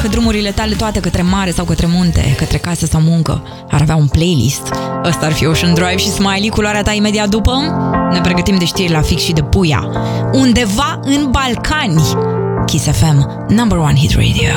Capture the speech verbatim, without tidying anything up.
Dacă drumurile tale toate către mare sau către munte, către casă sau muncă, ar avea un playlist, ăsta ar fi Ocean Drive și Smiley, culoarea ta imediat după. Ne pregătim de știri la fix și de Puia. Undeva în Balcani. Kiss F M, number one hit radio.